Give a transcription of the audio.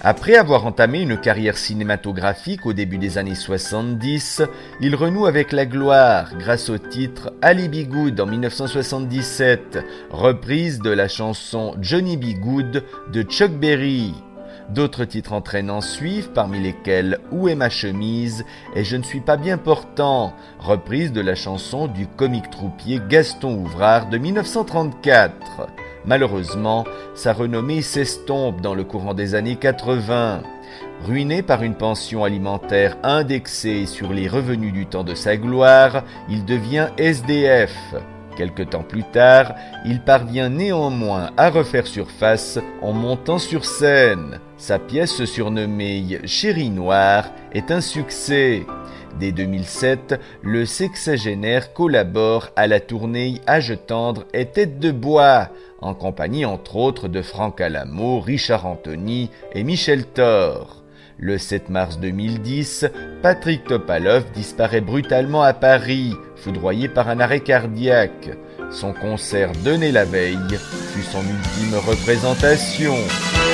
Après avoir entamé une carrière cinématographique au début des années 70, il renoue avec la gloire grâce au titre Ali B. Good en 1977, reprise de la chanson Johnny B. Good de Chuck Berry. D'autres titres entraînants suivent, parmi lesquels Où est ma chemise et Je ne suis pas bien portant, reprise de la chanson du comique troupier Gaston Ouvrard de 1934. Malheureusement, sa renommée s'estompe dans le courant des années 80. Ruiné par une pension alimentaire indexée sur les revenus du temps de sa gloire, il devient SDF. Quelque temps plus tard, il parvient néanmoins à refaire surface en montant sur scène. Sa pièce surnommée Chérie Noire est un succès. Dès 2007, le sexagénaire collabore à la tournée Âge tendre et tête de bois, en compagnie entre autres de Franck Alamo, Richard Anthony et Michel Thor. Le 7 mars 2010, Patrick Topalov disparaît brutalement à Paris, foudroyé par un arrêt cardiaque. Son concert donné la veille fut son ultime représentation.